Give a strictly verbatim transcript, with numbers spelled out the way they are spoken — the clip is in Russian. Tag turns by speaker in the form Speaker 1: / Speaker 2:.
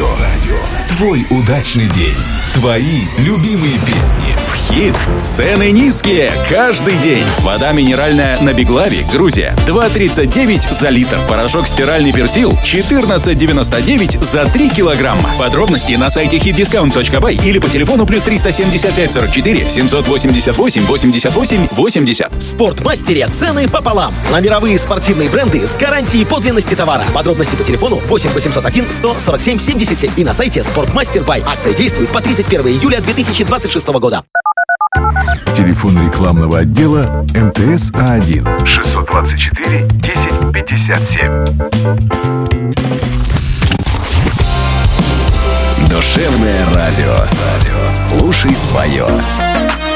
Speaker 1: Радио. Твой удачный день. Твои любимые песни.
Speaker 2: В хит. Цены низкие каждый день. Вода минеральная на Беглаве, Грузия. два тридцать девять за литр. Порошок стиральный Персил. четырнадцать девяносто девять за три килограмма. Подробности на сайте хит дискаунт точка бай или по телефону плюс триста семьдесят пять сорок четыре семьсот восемьдесят восемь восемьдесят восемь восемьдесят.
Speaker 3: В Спортмастере цены пополам. На мировые спортивные бренды с гарантией подлинности товара. Подробности по телефону восемь восемьсот один сто сорок семь семьдесят семь и на сайте Спортмастер Бай. Акция действует по тридцать первого июля две тысячи двадцать шестого года.
Speaker 4: Телефон рекламного отдела эм тэ эс А один шестьсот двадцать четыре десять пятьдесят семь.
Speaker 1: Душевное радио. Слушай свое.